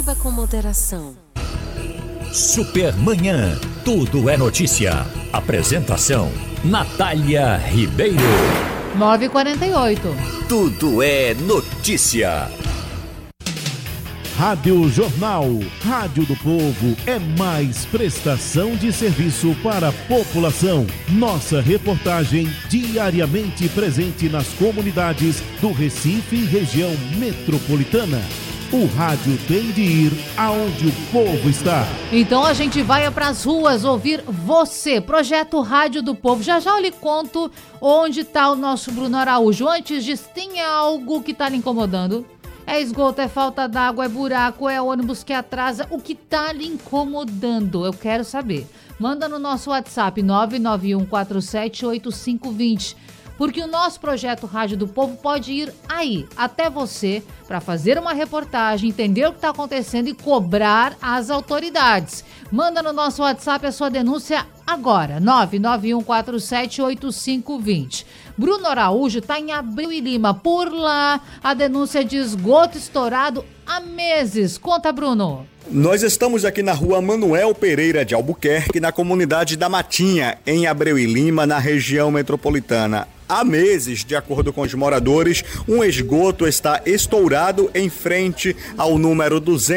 Beba com moderação. Supermanhã, tudo é notícia. Apresentação, Natália Ribeiro. 9h48. Tudo é notícia. Rádio Jornal, Rádio do Povo, é mais prestação de serviço para a população. Nossa reportagem diariamente presente nas comunidades do Recife e região metropolitana. O rádio tem de ir aonde o povo está. Então a gente vai para as ruas ouvir você. Projeto Rádio do Povo. Já já eu lhe conto onde está o nosso Bruno Araújo. Antes disso, tem algo que está lhe incomodando? É esgoto, é falta d'água, é buraco, é ônibus que atrasa. O que tá lhe incomodando? Eu quero saber. Manda no nosso WhatsApp 991478520. Porque o nosso projeto Rádio do Povo pode ir aí, até você, para fazer uma reportagem, entender o que está acontecendo e cobrar as autoridades. Manda no nosso WhatsApp a sua denúncia agora, 991478520. Bruno Araújo está em Abreu e Lima. Por lá, a denúncia de esgoto estourado há meses. Conta, Bruno. Nós estamos aqui na rua Manuel Pereira de Albuquerque, na comunidade da Matinha, em Abreu e Lima, na região metropolitana. Há meses, de acordo com os moradores, um esgoto está estourado em frente ao número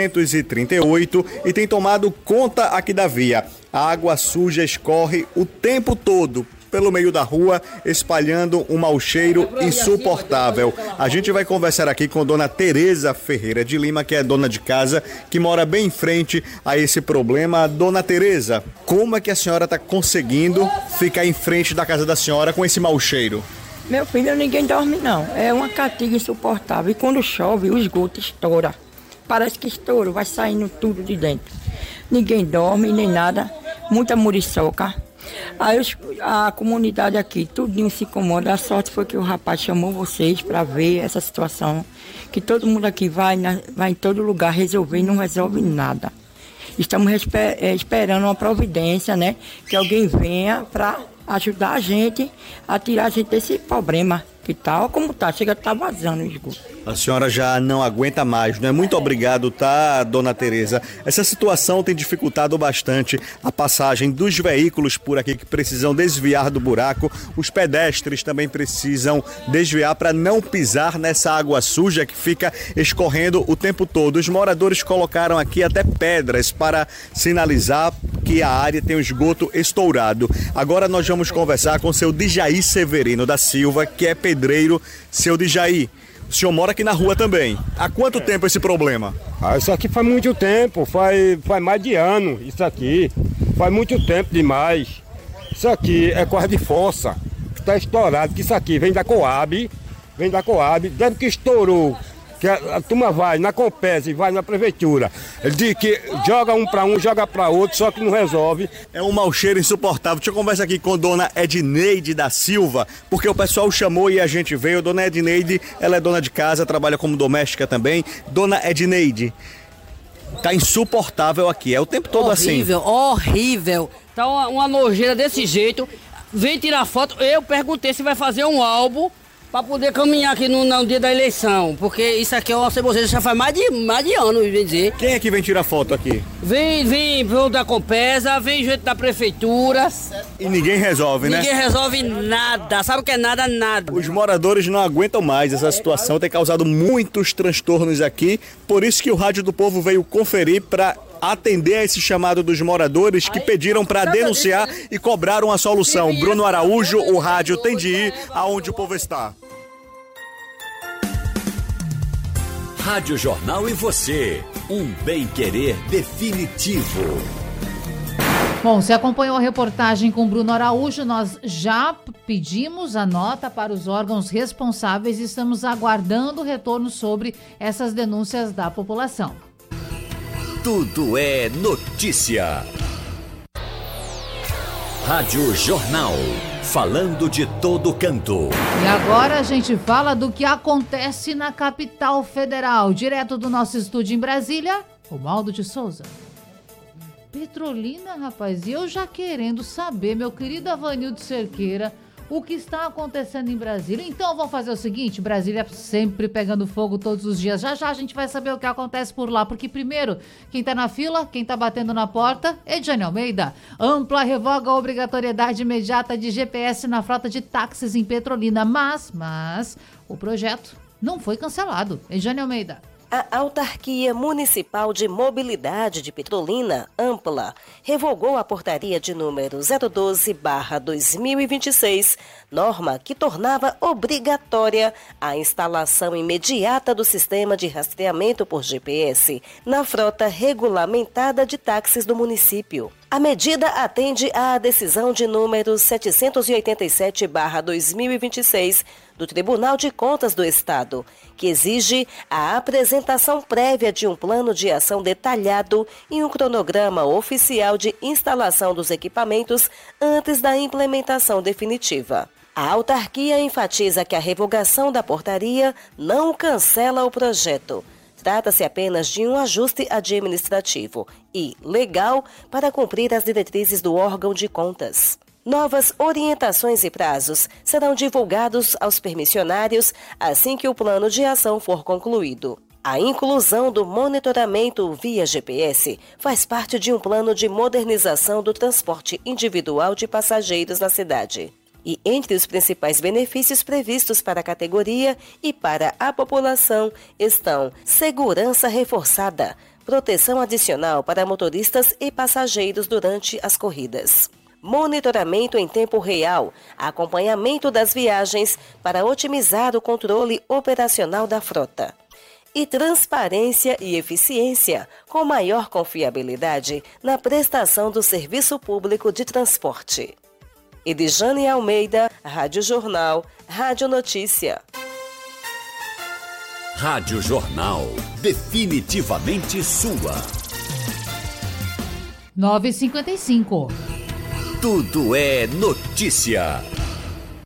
238 e tem tomado conta aqui da via. A água suja escorre o tempo todo pelo meio da rua, espalhando um mau cheiro insuportável. A gente vai conversar aqui com dona Tereza Ferreira de Lima, que é dona de casa, que mora bem em frente a esse problema. Dona Tereza, como é que a senhora está conseguindo ficar em frente da casa da senhora com esse mau cheiro? Meu filho, ninguém dorme não. É uma caatinga insuportável. E quando chove, o esgoto estoura. Parece que estoura, vai saindo tudo de dentro. Ninguém dorme, nem nada. Muita muriçoca. Aí a comunidade aqui, tudinho se incomoda. A sorte foi que o rapaz chamou vocês para ver essa situação. Que todo mundo aqui vai em todo lugar resolver e não resolve nada. Estamos esperando uma providência, né? Que alguém venha para ajudar a gente a tirar a gente desse problema. Que tal? Como tá? Chega a estar vazando o esgoto. A senhora já não aguenta mais, não é? Muito obrigado, tá, dona Tereza? Essa situação tem dificultado bastante a passagem dos veículos por aqui que precisam desviar do buraco. Os pedestres também precisam desviar para não pisar nessa água suja que fica escorrendo o tempo todo. Os moradores colocaram aqui até pedras para sinalizar que a área tem um esgoto estourado. Agora nós vamos conversar com o seu Dijaí Severino da Silva, que é pedreiro. Seu Dijaí, o senhor mora aqui na rua também. Há quanto tempo esse problema? Isso aqui faz muito tempo, faz mais de ano, isso aqui. Faz muito tempo demais. Isso aqui é coisa de fossa, que está estourado, que isso aqui vem da Coab, desde que estourou, que a turma vai na Compes e vai na prefeitura. Ele diz que joga um para um, joga para outro, só que não resolve. É um mau cheiro insuportável. Deixa eu conversar aqui com dona Edneide da Silva, porque o pessoal chamou e a gente veio. Dona Edneide, ela é dona de casa, trabalha como doméstica também. Dona Edneide, tá insuportável aqui, é o tempo todo horrível, assim. Horrível. Tá uma nojeira desse jeito. Vem tirar foto. Eu perguntei se vai fazer um álbum para poder caminhar aqui no dia da eleição, porque isso aqui é uma ceboseira, já faz mais de ano, bem dizer. Quem é que vem tirar foto aqui? Vem da Compesa, vem gente da prefeitura. E ninguém resolve, né? Ninguém resolve nada, sabe o que é nada? Nada. Os moradores não aguentam mais, essa situação tem causado muitos transtornos aqui, por isso que o Rádio do Povo veio conferir para atender a esse chamado dos moradores que pediram para denunciar e cobraram a solução. Bruno Araújo, o rádio tem de ir aonde o povo está. Rádio Jornal e você, um bem-querer definitivo. Bom, você acompanhou a reportagem com Bruno Araújo, nós já pedimos a nota para os órgãos responsáveis e estamos aguardando o retorno sobre essas denúncias da população. Tudo é notícia. Rádio Jornal, falando de todo canto. E agora a gente fala do que acontece na capital federal. Direto do nosso estúdio em Brasília, Romualdo de Souza. Petrolina, rapaz, e eu já querendo saber, meu querido Avanildo Cerqueira, o que está acontecendo em Brasília. Então vamos fazer o seguinte, Brasília sempre pegando fogo todos os dias. Já já a gente vai saber o que acontece por lá, porque primeiro, quem tá na fila, quem tá batendo na porta é Ediane Almeida. Ampla revoga a obrigatoriedade imediata de GPS na frota de táxis em Petrolina, mas o projeto não foi cancelado. Ediane Almeida. A Autarquia Municipal de Mobilidade de Petrolina, Ampla, revogou a portaria de número 012/2026, norma que tornava obrigatória a instalação imediata do sistema de rastreamento por GPS na frota regulamentada de táxis do município. A medida atende à decisão de número 787/2026 do Tribunal de Contas do Estado, que exige a apresentação prévia de um plano de ação detalhado e um cronograma oficial de instalação dos equipamentos antes da implementação definitiva. A autarquia enfatiza que a revogação da portaria não cancela o projeto. Trata-se apenas de um ajuste administrativo e legal para cumprir as diretrizes do órgão de contas. Novas orientações e prazos serão divulgados aos permissionários assim que o plano de ação for concluído. A inclusão do monitoramento via GPS faz parte de um plano de modernização do transporte individual de passageiros na cidade. E entre os principais benefícios previstos para a categoria e para a população estão segurança reforçada, proteção adicional para motoristas e passageiros durante as corridas, monitoramento em tempo real, acompanhamento das viagens para otimizar o controle operacional da frota e transparência e eficiência, com maior confiabilidade na prestação do serviço público de transporte. Ediane Almeida, Rádio Jornal, Rádio Notícia. Rádio Jornal, definitivamente sua. 9h55. Tudo é notícia.